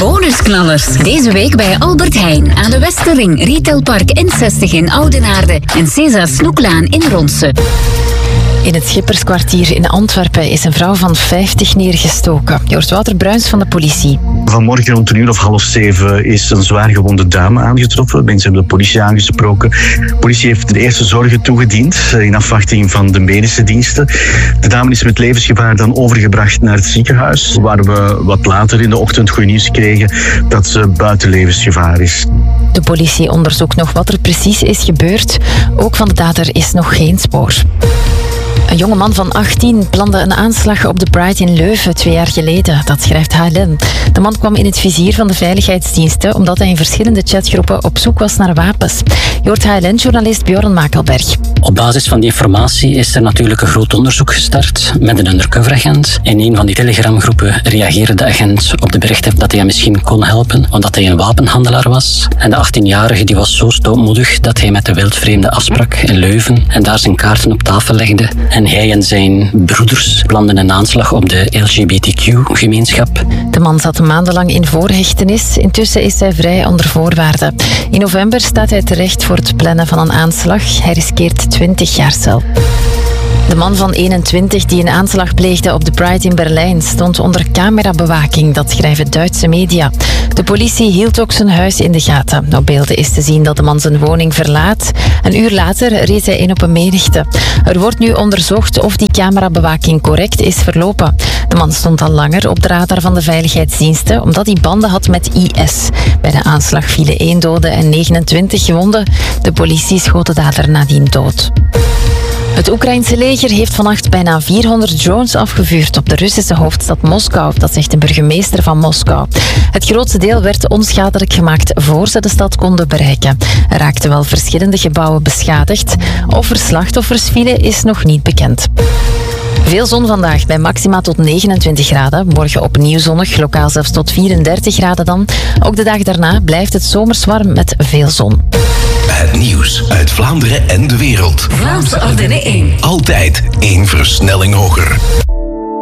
Bonusknallers. Deze week bij Albert Heijn aan de Westerring, Retailpark N60 in Oudenaarde en César Snoeklaan in Ronse. In het Schipperskwartier in Antwerpen is een vrouw van 50 neergestoken. Je hoort Wouter Bruins van de politie. Vanmorgen rond 6:30 is een zwaar gewonde dame aangetroffen. Mensen hebben de politie aangesproken. De politie heeft de eerste zorgen toegediend in afwachting van de medische diensten. De dame is met levensgevaar dan overgebracht naar het ziekenhuis, waar we wat later in de ochtend goed nieuws kregen dat ze buiten levensgevaar is. De politie onderzoekt nog wat er precies is gebeurd. Ook van de dader is nog geen spoor. Een jonge man van 18 plande een aanslag op de Pride in Leuven 2 jaar geleden. Dat schrijft HLN. De man kwam in het vizier van de veiligheidsdiensten omdat hij in verschillende chatgroepen op zoek was naar wapens. Je hoort HLN-journalist Bjorn Makelberg. Op basis van die informatie is er natuurlijk een groot onderzoek gestart met een undercover-agent. In een van die telegramgroepen reageerde de agent op de berichten dat hij hem misschien kon helpen, omdat hij een wapenhandelaar was. En de 18-jarige die was zo stoutmoedig dat hij met de wildvreemde afsprak in Leuven en daar zijn kaarten op tafel legde. En hij en zijn broeders planden een aanslag op de LGBTQ-gemeenschap. De man zat maandenlang in voorhechtenis. Intussen is hij vrij onder voorwaarden. In november staat hij terecht voor het plannen van een aanslag. Hij riskeert 20 jaar cel. De man van 21 die een aanslag pleegde op de Pride in Berlijn stond onder camerabewaking, dat schrijven Duitse media. De politie hield ook zijn huis in de gaten. Op beelden is te zien dat de man zijn woning verlaat. Een uur later reed hij in op een menigte. Er wordt nu onderzocht of die camerabewaking correct is verlopen. De man stond al langer op de radar van de veiligheidsdiensten omdat hij banden had met IS. Bij de aanslag vielen 1 dode en 29 gewonden. De politie schoot de dader nadien dood. Het Oekraïnse leger heeft vannacht bijna 400 drones afgevuurd op de Russische hoofdstad Moskou. Dat zegt de burgemeester van Moskou. Het grootste deel werd onschadelijk gemaakt voor ze de stad konden bereiken. Er raakten wel verschillende gebouwen beschadigd. Of er slachtoffers vielen is nog niet bekend. Veel zon vandaag, bij maxima tot 29 graden. Morgen opnieuw zonnig, lokaal zelfs tot 34 graden dan. Ook de dag daarna blijft het zomers warm met veel zon. Het nieuws uit Vlaanderen en de wereld. Vlaamse Ardennen 1. Altijd 1 versnelling hoger.